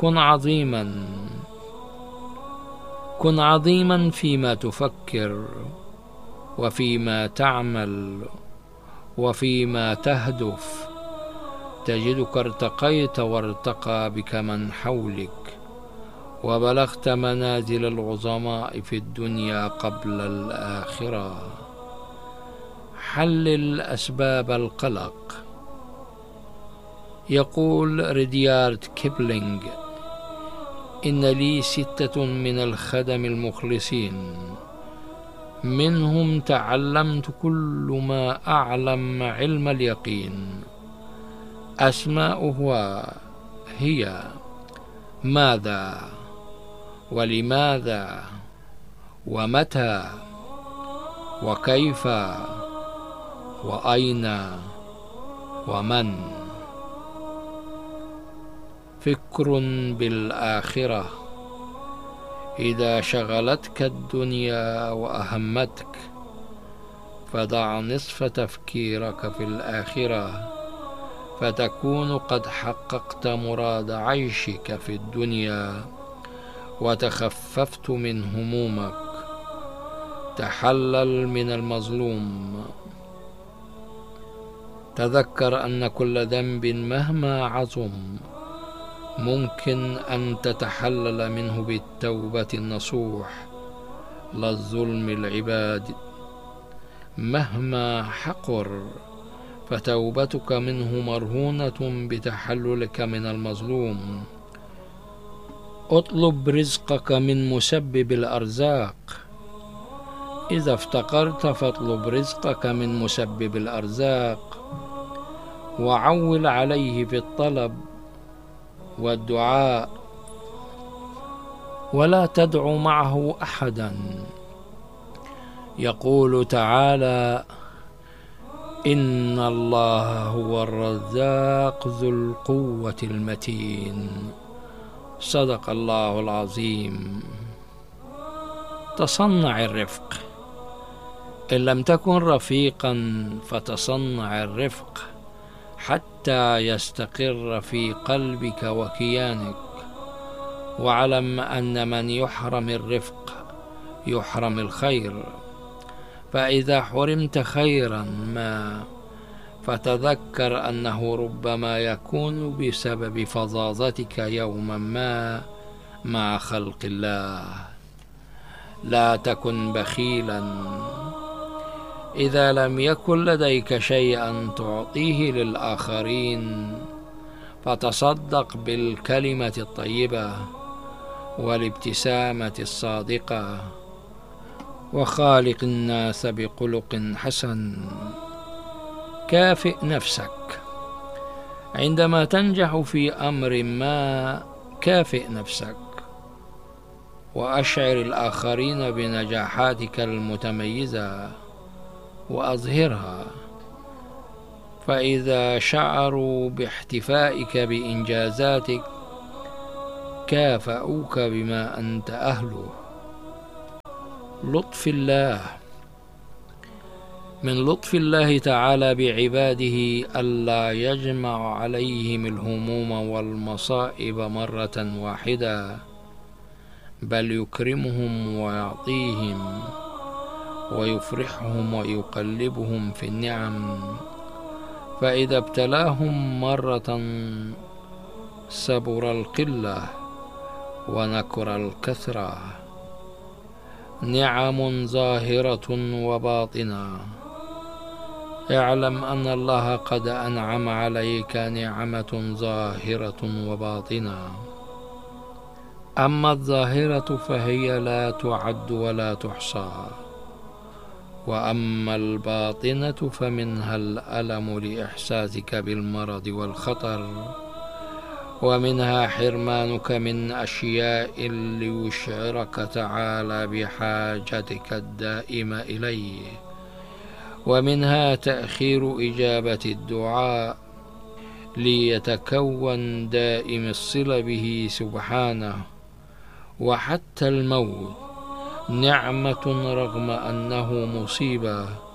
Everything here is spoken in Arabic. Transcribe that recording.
كن عظيما، كن عظيما فيما تفكر وفيما تعمل وفيما تهدف، تجدك ارتقيت وارتقى بك من حولك، وبلغت منازل العظماء في الدنيا قبل الآخرة. حلل أسباب القلق. يقول ريديارد كيبلينغ: إن لي 6 من الخدم المخلصين، منهم تعلمت كل ما أعلم علم اليقين. أسماؤه هي ماذا ولماذا ومتى وكيف وأين ومن. فكر بالآخرة. إذا شغلتك الدنيا وأهمتك، فضع نصف تفكيرك في الآخرة، فتكون قد حققت مراد عيشك في الدنيا وتخففت من همومك. تحلل من المظلوم. تذكر أن كل ذنب مهما عظم ممكن أن تتحلل منه بالتوبة النصوح. لا الظلم العباد مهما حقر، فتوبتك منه مرهونة بتحللك من المظلوم. اطلب رزقك من مسبب الأرزاق. إذا افتقرت فاطلب رزقك من مسبب الأرزاق، وعول عليه في الطلب والدعاء، ولا تدع معه أحدا. يقول تعالى: إن الله هو الرزاق ذو القوة المتين. صدق الله العظيم. تصنع الرفق. إن لم تكن رفيقا فتصنع الرفق حتى يستقر في قلبك وكيانك. واعلم أن من يحرم الرفق يحرم الخير. فإذا حرمت خيرا ما فتذكر أنه ربما يكون بسبب فظاظتك يوما ما مع خلق الله. لا تكن بخيلا. إذا لم يكن لديك شيئا تعطيه للآخرين فتصدق بالكلمة الطيبة والابتسامة الصادقة، وخالق الناس بخلق حسن. كافئ نفسك. عندما تنجح في أمر ما كافئ نفسك، وأشعر الآخرين بنجاحاتك المتميزة وأظهرها، فإذا شعروا باحتفائك بإنجازاتك كافأوك بما أنت أهله. لطف الله. من لطف الله تعالى بعباده ألا يجمع عليهم الهموم والمصائب مرة واحدة، بل يكرمهم ويعطيهم ويفرحهم ويقلبهم في النعم. فإذا ابتلاهم مرة صبر القلة ونكر الكثرة. نعم ظاهرة وباطنة. اعلم أن الله قد أنعم عليك نعمة ظاهرة وباطنة. أما الظاهرة فهي لا تعد ولا تحصى، وأما الباطنة فمنها الألم لإحساسك بالمرض والخطر، ومنها حرمانك من أشياء ليشعرك تعالى بحاجتك الدائمة إليه، ومنها تأخير إجابة الدعاء ليتكون دائم الصلة به سبحانه. وحتى الموت نعمة رغم أنه مصيبة،